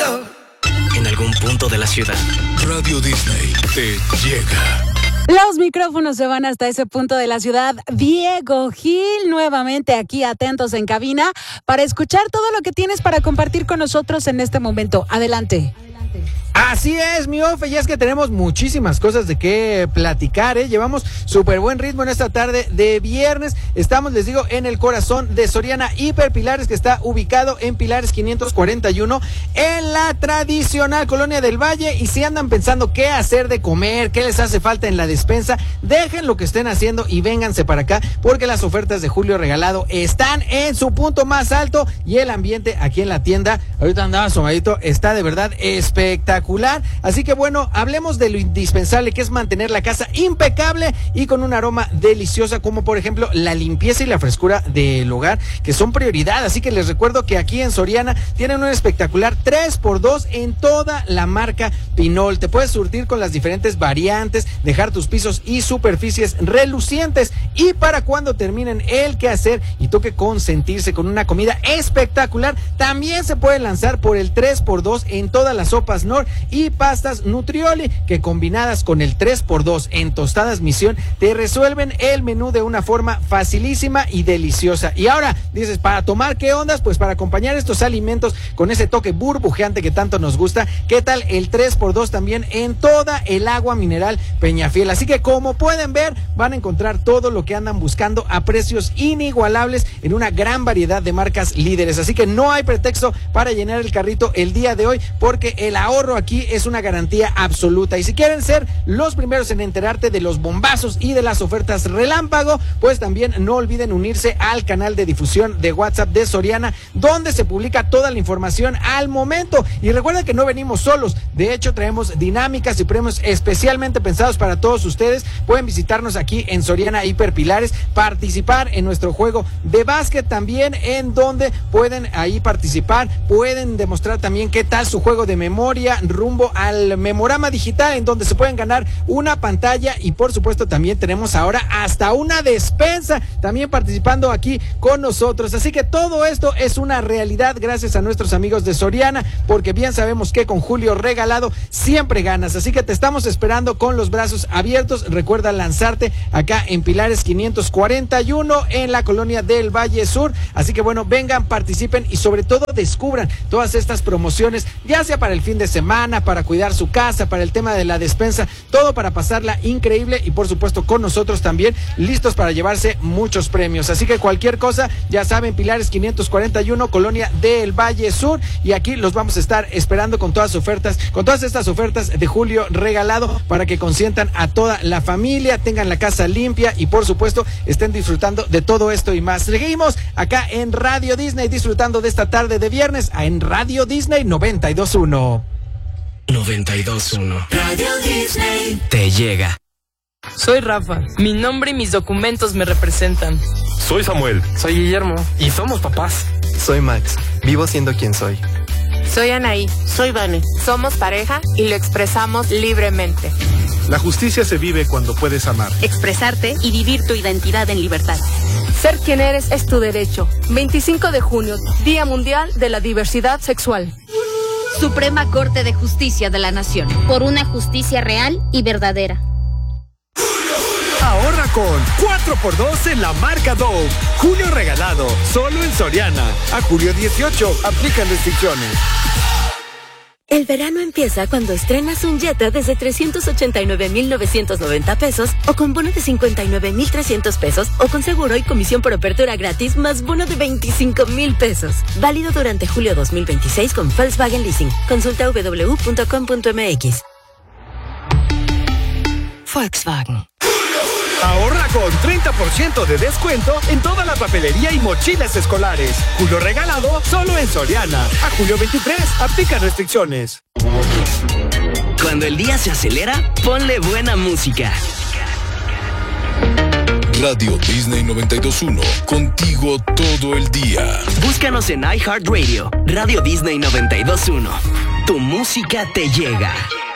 En algún punto de la ciudad, Radio Disney te llega. Los micrófonos se van hasta ese punto de la ciudad. Diego Gil, nuevamente aquí atentos en cabina para escuchar todo lo que tienes para compartir con nosotros en este momento. Adelante. Así es, mi Ofe, y es que tenemos muchísimas cosas de qué platicar, Llevamos súper buen ritmo en esta tarde de viernes. Estamos, les digo, en el corazón de Soriana Hiper Pilares, que está ubicado en Pilares 541, en la tradicional Colonia del Valle. Y si andan pensando qué hacer de comer, qué les hace falta en la despensa, dejen lo que estén haciendo y vénganse para acá, porque las ofertas de Julio Regalado están en su punto más alto y el ambiente aquí en la tienda, ahorita andaba asomadito, está de verdad espectacular. Así que bueno, hablemos de lo indispensable, que es mantener la casa impecable y con un aroma deliciosa, como por ejemplo la limpieza y la frescura del hogar, que son prioridad. Así que les recuerdo que aquí en Soriana tienen un espectacular 3x2 en toda la marca Pinol. Te puedes surtir con las diferentes variantes, dejar tus pisos y superficies relucientes, y para cuando terminen el quehacer y toque consentirse con una comida espectacular, también se puede lanzar por el 3x2 en todas las sopas Nor y pastas Nutrioli, que combinadas con el 3x2 en tostadas Misión te resuelven el menú de una forma facilísima y deliciosa. Y ahora dices, ¿para tomar qué ondas? Pues para acompañar estos alimentos con ese toque burbujeante que tanto nos gusta, ¿qué tal el 3x2 también en toda el agua mineral Peñafiel? Así que, como pueden ver, van a encontrar todo lo que andan buscando a precios inigualables en una gran variedad de marcas líderes. Así que no hay pretexto para llenar el carrito el día de hoy, porque el ahorro aquí es una garantía absoluta. Y si quieren ser los primeros en enterarte de los bombazos y de las ofertas relámpago, pues también no olviden unirse al canal de difusión de WhatsApp de Soriana, donde se publica toda la información al momento. Y recuerden que no venimos solos, de hecho traemos dinámicas y premios especialmente pensados para todos ustedes. Pueden visitarnos aquí en Soriana Hiper Pilares, participar en nuestro juego de básquet también, en donde pueden ahí participar, pueden demostrar también qué tal su juego de memoria rumbo al memorama digital, en donde se pueden ganar una pantalla, y por supuesto también tenemos ahora hasta una despensa también participando aquí con nosotros. Así que todo esto es una realidad gracias a nuestros amigos de Soriana, porque bien sabemos que con Julio Regalado siempre ganas. Así que te estamos esperando con los brazos abiertos. Recuerda lanzarte acá en Pilares 541 en la Colonia del Valle Sur. Así que bueno, vengan, participen y sobre todo descubran todas estas promociones, ya sea para el fin de semana, para cuidar su casa, para el tema de la despensa, todo para pasarla increíble, y por supuesto con nosotros también listos para llevarse muchos premios. Así que cualquier cosa, ya saben, Pilares 541, Colonia del Valle Sur, y aquí los vamos a estar esperando con todas estas ofertas de Julio Regalado, para que consientan a toda la familia, tengan la casa limpia y por supuesto estén disfrutando de todo esto y más. Seguimos acá en Radio Disney disfrutando de esta tarde de viernes en Radio Disney 92.1. 92.1. Radio Disney te llega. Soy Rafa. Mi nombre y mis documentos me representan. Soy Samuel. Soy Guillermo. Y somos papás. Soy Max. Vivo siendo quien soy. Soy Anaí. Soy Vane. Somos pareja y lo expresamos libremente. La justicia se vive cuando puedes amar, expresarte y vivir tu identidad en libertad. Ser quien eres es tu derecho. 25 de junio, Día Mundial de la Diversidad Sexual. Suprema Corte de Justicia de la Nación. Por una justicia real y verdadera. Ahorra con 4x2 en la marca Dove. Julio Regalado, solo en Soriana. A julio 18, aplican restricciones. El verano empieza cuando estrenas un Jetta desde 389,990 pesos o con bono de 59,300 pesos o con seguro y comisión por apertura gratis más bono de 25,000 pesos. Válido durante julio 2026 con Volkswagen Leasing. Consulta www.com.mx. Volkswagen. Ahorra con 30% de descuento en toda la papelería y mochilas escolares. Julio Regalado, solo en Soriana. A julio 23, aplica restricciones. Cuando el día se acelera, ponle buena música. Radio Disney 92.1, contigo todo el día. Búscanos en iHeartRadio, Radio Disney 92.1. Tu música te llega.